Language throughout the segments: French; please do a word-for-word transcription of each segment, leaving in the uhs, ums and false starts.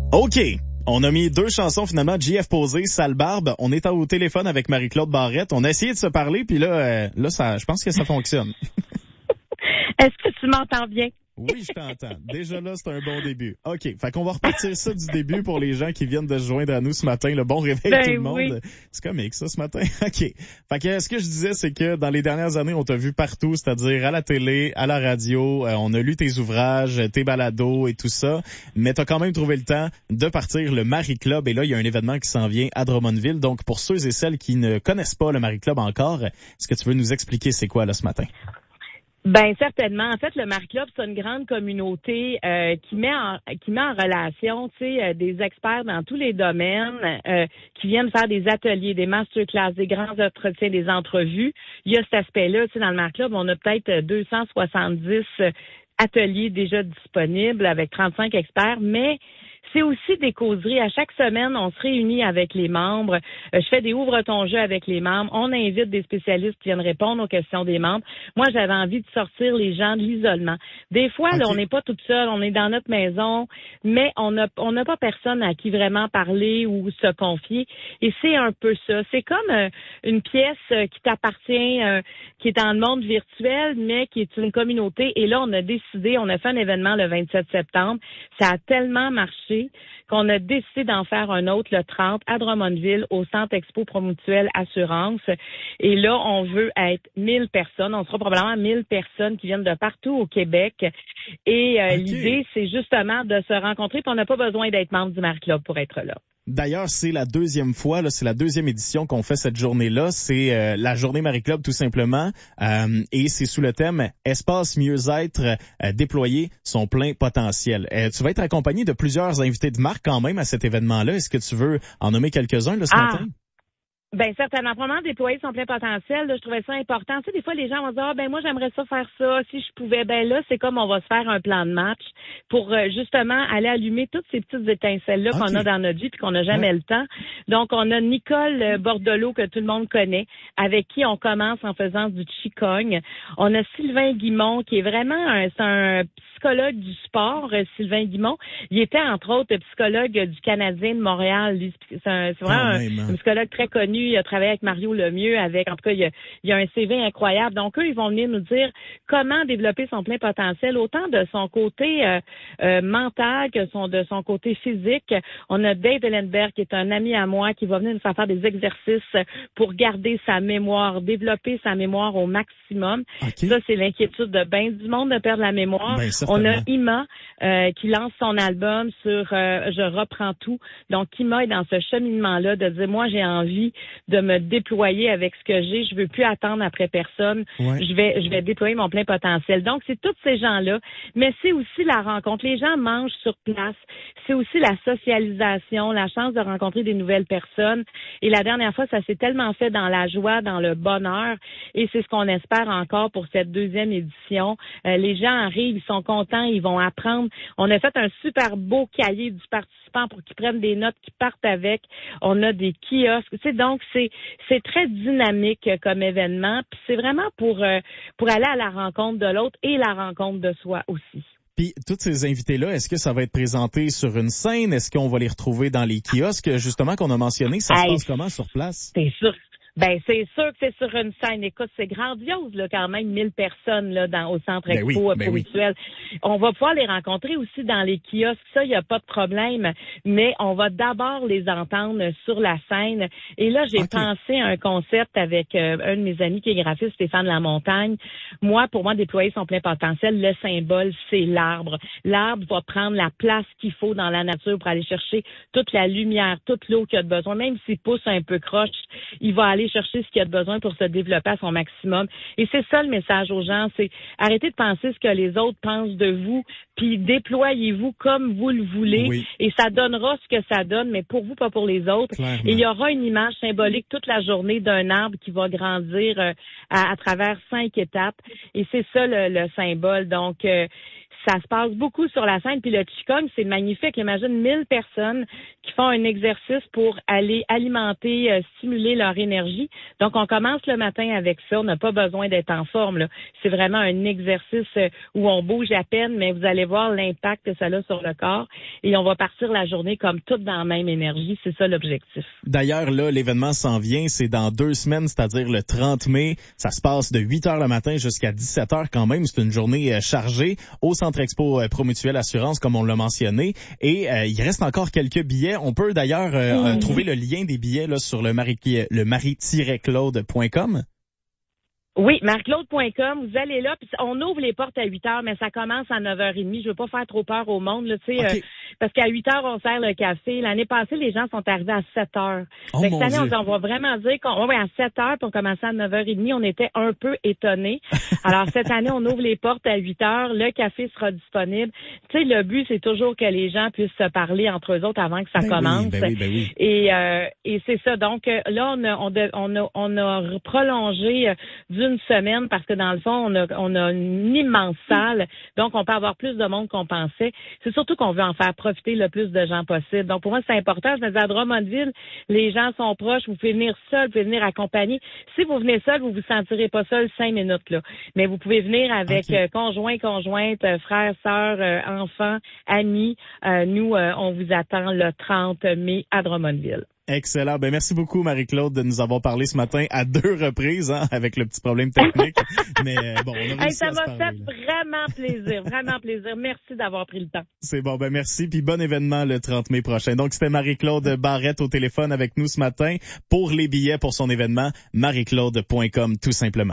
OK. On a mis deux chansons finalement, J F Posé, Sale Barbe. On est au téléphone avec Marie-Claude Barrette. On a essayé de se parler, puis là, euh, là, ça, je pense que ça fonctionne. Est-ce que tu m'entends bien? Oui, je t'entends. Déjà là, c'est un bon début. OK. Fait qu'on va repartir ça du début pour les gens qui viennent de se joindre à nous ce matin. Le bon réveil ben tout le monde. Oui. C'est comique ça ce matin. OK. Fait que ce que je disais, c'est que dans les dernières années, on t'a vu partout, c'est-à-dire à la télé, à la radio. Euh, on a lu tes ouvrages, tes balados et tout ça. Mais t'as quand même trouvé le temps de partir le Marie Club. Et là, il y a un événement qui s'en vient à Drummondville. Donc, pour ceux et celles qui ne connaissent pas le Marie Club encore, est-ce que tu veux nous expliquer c'est quoi là ce matin? Ben certainement. En fait, le Marie Club, c'est une grande communauté euh, qui met en qui met en relation, tu sais, euh, des experts dans tous les domaines euh, qui viennent faire des ateliers, des masterclass, des grands entretiens, des entrevues. Il y a cet aspect-là, tu sais, dans le Marie Club, on a peut-être deux cent soixante-dix ateliers déjà disponibles avec trente-cinq experts, mais c'est aussi des causeries. À chaque semaine, on se réunit avec les membres. Euh, je fais des ouvre-ton-jeu avec les membres. On invite des spécialistes qui viennent répondre aux questions des membres. Moi, j'avais envie de sortir les gens de l'isolement. Des fois, okay. là, on n'est pas toute seule, on est dans notre maison, mais on n'a on n'a pas personne à qui vraiment parler ou se confier. Et c'est un peu ça. C'est comme euh, une pièce euh, qui t'appartient, euh, qui est dans le monde virtuel, mais qui est une communauté. Et là, on a décidé, on a fait un événement le vingt-sept septembre. Ça a tellement marché qu'on a décidé d'en faire un autre le trente à Drummondville au Centre Expo Promutuel Assurance. Et là, on veut être mille personnes. On sera probablement mille personnes qui viennent de partout au Québec. Et euh, okay. l'idée, c'est justement de se rencontrer. Puis on n'a pas besoin d'être membre du Marie Club pour être là. D'ailleurs, c'est la deuxième fois, là, c'est la deuxième édition qu'on fait cette journée-là. C'est euh, la journée Marie Club tout simplement, euh, et c'est sous le thème Espace mieux-être euh, déployer son plein potentiel. Euh, tu vas être accompagné de plusieurs invités de marque quand même à cet événement-là. Est-ce que tu veux en nommer quelques-uns là, ce ah. matin? Ben certainement, vraiment déployer son plein potentiel, là, je trouvais ça important. Tu sais, des fois, les gens vont dire, ah ben moi, j'aimerais ça faire ça, si je pouvais. Ben là, c'est comme on va se faire un plan de match pour euh, justement aller allumer toutes ces petites étincelles-là okay. qu'on a dans notre vie puis qu'on n'a jamais ouais. le temps. Donc, on a Nicole euh, Bordelot, que tout le monde connaît, avec qui on commence en faisant du Qigong. On a Sylvain Guimont, qui est vraiment un, c'est un psychologue du sport, euh, Sylvain Guimont. Il était, entre autres, psychologue du Canadien de Montréal. Lui, c'est, un, c'est vraiment un, un psychologue très connu. Il a travaillé avec Mario Lemieux, avec, en tout cas, il y a, il y a un C V incroyable. Donc, eux, ils vont venir nous dire comment développer son plein potentiel, autant de son côté euh, euh, mental que son, de son côté physique. On a Dave Ellenberg, qui est un ami à moi, qui va venir nous faire faire des exercices pour garder sa mémoire, développer sa mémoire au maximum. Okay. Ça, c'est l'inquiétude de ben du monde de perdre la mémoire. Ben, on a Ima, euh, qui lance son album sur euh, Je reprends tout. Donc, Ima est dans ce cheminement-là de dire, moi, j'ai envie de me déployer avec ce que j'ai. Je veux plus attendre après personne. Ouais. Je vais, je vais déployer mon plein potentiel. Donc, c'est tous ces gens-là. Mais c'est aussi la rencontre. Les gens mangent sur place. C'est aussi la socialisation, la chance de rencontrer des nouvelles personnes. Et la dernière fois, ça s'est tellement fait dans la joie, dans le bonheur. Et c'est ce qu'on espère encore pour cette deuxième édition. Euh, les gens arrivent, ils sont contents, ils vont apprendre. On a fait un super beau cahier du participant pour qu'ils prennent des notes, qu'ils partent avec. On a des kiosques. Tu sais, donc, c'est c'est très dynamique comme événement. Puis c'est vraiment pour euh, pour aller à la rencontre de l'autre et la rencontre de soi aussi. Puis, tous ces invités-là, est-ce que ça va être présenté sur une scène? Est-ce qu'on va les retrouver dans les kiosques, justement, qu'on a mentionné? Ça hey, se passe comment sur place? C'est sûr. Ben c'est sûr que c'est sur une scène. Écoute, c'est grandiose là, quand même, mille personnes là dans au Centre Expo ben oui, ben Promutuel. Oui. On va pouvoir les rencontrer aussi dans les kiosques. Ça, il y a pas de problème. Mais on va d'abord les entendre sur la scène. Et là, j'ai okay. pensé à un concept avec euh, un de mes amis qui est graphiste, Stéphane Lamontagne. Moi, pour moi, déployer son plein potentiel, le symbole, c'est l'arbre. L'arbre va prendre la place qu'il faut dans la nature pour aller chercher toute la lumière, toute l'eau qu'il a besoin. Même s'il pousse un peu croche, il va aller chercher ce qu'il y a de besoin pour se développer à son maximum. Et c'est ça le message aux gens, c'est arrêtez de penser ce que les autres pensent de vous, puis déployez-vous comme vous le voulez, oui. et ça donnera ce que ça donne, mais pour vous, pas pour les autres. Clairement. Et il y aura une image symbolique toute la journée d'un arbre qui va grandir euh, à, à travers cinq étapes, et c'est ça le, le symbole. Donc, euh, ça se passe beaucoup sur la scène. Puis le Qigong, c'est magnifique. Imagine mille personnes qui font un exercice pour aller alimenter, euh, stimuler leur énergie. Donc, on commence le matin avec ça. On n'a pas besoin d'être en forme, là. C'est vraiment un exercice où on bouge à peine, mais vous allez voir l'impact que ça a sur le corps. Et on va partir la journée comme toutes dans la même énergie. C'est ça l'objectif. D'ailleurs, là, l'événement s'en vient. C'est dans deux semaines, c'est-à-dire le trente mai. Ça se passe de huit heures le matin jusqu'à dix-sept heures quand même. C'est une journée euh, chargée au Centre Expo euh, Promutuelle Assurance, comme on l'a mentionné. Et euh, il reste encore quelques billets. On peut d'ailleurs euh, mmh. trouver le lien des billets là sur le marie le marie tiret claude point com. Oui, marie claude point com, vous allez là, puis on ouvre les portes à huit heures, mais ça commence à neuf heures trente. Je veux pas faire trop peur au monde, là, tu sais, okay. euh, parce qu'à huit heures, on sert le café. L'année passée, les gens sont arrivés à sept heures. Oh, cette année, on, on va vraiment dire qu'on ouais, à sept heures, pour commencer à neuf heures trente, on était un peu étonnés. Alors, cette année, on ouvre les portes à huit heures, le café sera disponible. Tu sais, le but, c'est toujours que les gens puissent se parler entre eux autres avant que ça ben commence. Oui, ben oui, ben oui. Et, euh, et c'est ça. Donc, là, on a, on a, on a, on a prolongé d'une semaine parce que dans le fond, on a, on a une immense salle, donc on peut avoir plus de monde qu'on pensait. C'est surtout qu'on veut en faire profiter le plus de gens possible. Donc pour moi, c'est important. Je me dis à Drummondville, les gens sont proches, vous pouvez venir seul, vous pouvez venir accompagner. Si vous venez seul, vous vous sentirez pas seul cinq minutes, là. Mais vous pouvez venir avec okay. euh, conjoint, conjointe, euh, frères, sœurs, euh, enfants, amis. Euh, nous, euh, on vous attend le trente mai à Drummondville. Excellent. Ben merci beaucoup Marie-Claude de nous avoir parlé ce matin à deux reprises, hein, avec le petit problème technique. Mais bon, on a réussi hey, ça à se m'a parler, fait là. vraiment plaisir, vraiment plaisir. Merci d'avoir pris le temps. C'est bon, ben merci. Puis bon événement le trente mai prochain. Donc c'était Marie-Claude Barrette au téléphone avec nous ce matin pour les billets pour son événement marie claude point com tout simplement.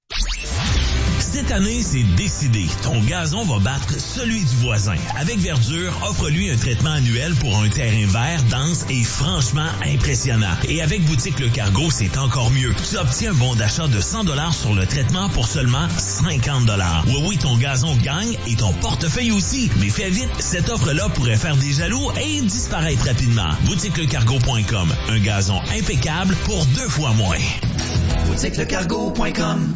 Cette année, c'est décidé. Ton gazon va battre celui du voisin. Avec Verdure, offre-lui un traitement annuel pour un terrain vert, dense et franchement impressionnant. Et avec Boutique Le Cargo, c'est encore mieux. Tu obtiens un bon d'achat de cent dollars sur le traitement pour seulement cinquante dollars. Oui, oui, ton gazon gagne et ton portefeuille aussi. Mais fais vite, cette offre-là pourrait faire des jaloux et disparaître rapidement. Boutique Le Cargo point com. Un gazon impeccable pour deux fois moins. Boutique Le Cargo point com.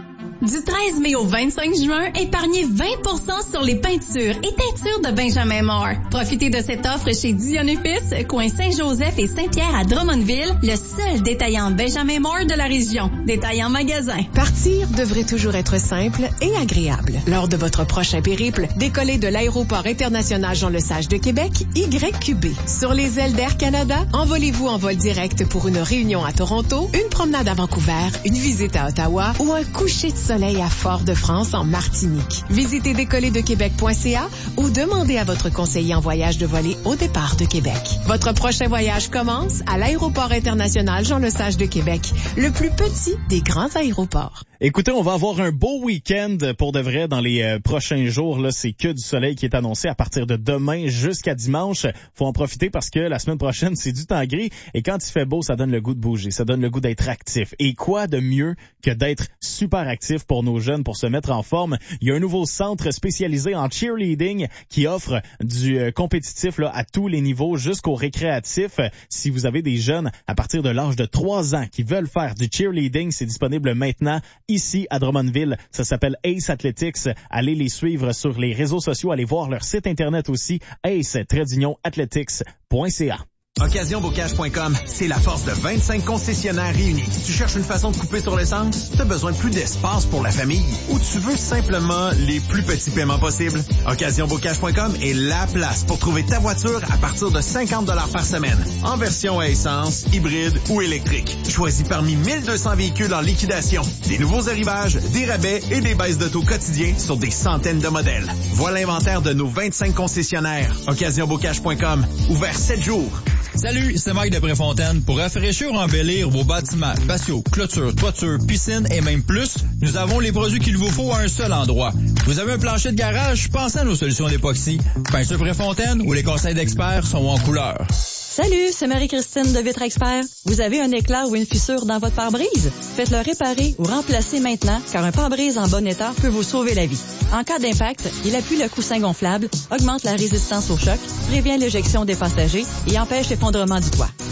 Du treize mai au vingt-cinq juin, épargnez vingt pour cent sur les peintures et teintures de Benjamin Moore. Profitez de cette offre chez Dion et Fils, coin Saint-Joseph et Saint-Pierre à Drummondville, le seul détaillant Benjamin Moore de la région. Détaillant magasin. Partir devrait toujours être simple et agréable. Lors de votre prochain périple, décollez de l'aéroport international Jean-Lesage de Québec, Y Q B. Sur les ailes d'Air Canada, envolez-vous en vol direct pour une réunion à Toronto, une promenade à Vancouver, une visite à Ottawa ou un coucher de soleil à Fort-de-France en Martinique. Visitez décoller de québec point c a ou demandez à votre conseiller en voyage de voler au départ de Québec. Votre prochain voyage commence à l'aéroport international Jean-Lesage de Québec, le plus petit des grands aéroports. Écoutez, on va avoir un beau week-end pour de vrai dans les euh, prochains jours. Là, c'est que du soleil qui est annoncé à partir de demain jusqu'à dimanche. Faut en profiter parce que la semaine prochaine, c'est du temps gris. Et quand il fait beau, ça donne le goût de bouger. Ça donne le goût d'être actif. Et quoi de mieux que d'être super actif pour nos jeunes, pour se mettre en forme? Il y a un nouveau centre spécialisé en cheerleading qui offre du euh, compétitif là, à tous les niveaux jusqu'au récréatif. Si vous avez des jeunes à partir de l'âge de trois ans qui veulent faire du cheerleading, c'est disponible maintenant ici à Drummondville. Ça s'appelle Ace Athletics. Allez les suivre sur les réseaux sociaux. Allez voir leur site internet aussi, ace tiret athletics point c a. occasion bocage point com, c'est la force de vingt-cinq concessionnaires réunis. Tu cherches une façon de couper sur l'essence? Tu as besoin de plus d'espace pour la famille? Ou tu veux simplement les plus petits paiements possibles? occasion bocage point com est la place pour trouver ta voiture à partir de cinquante dollars par semaine, en version à essence, hybride ou électrique. Choisis parmi mille deux cents véhicules en liquidation, des nouveaux arrivages, des rabais et des baisses de taux quotidiens sur des centaines de modèles. Voilà l'inventaire de nos vingt-cinq concessionnaires. occasion bocage point com, ouvert sept jours. Salut, c'est Mike de Préfontaine. Pour rafraîchir ou embellir vos bâtiments, patio, clôture, toiture, piscine et même plus, nous avons les produits qu'il vous faut à un seul endroit. Vous avez un plancher de garage? Pensez à nos solutions d'époxy. Peinture Préfontaine, où les conseils d'experts sont en couleur. Salut, c'est Marie-Christine de Vitre Expert. Vous avez un éclat ou une fissure dans votre pare-brise? Faites-le réparer ou remplacer maintenant, car un pare-brise en bon état peut vous sauver la vie. En cas d'impact, il appuie le coussin gonflable, augmente la résistance au choc, prévient l'éjection des passagers et empêche l'effondrement du toit.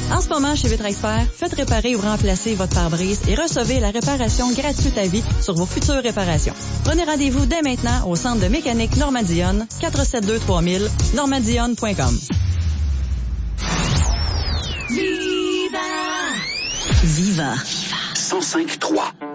En ce moment, chez Vitre Expert, faites réparer ou remplacer votre pare-brise et recevez la réparation gratuite à vie sur vos futures réparations. Prenez rendez-vous dès maintenant au centre de mécanique Normandionne, quatre cent soixante-deux trois mille, normandionne point com. Viva! Viva! cent cinq trois.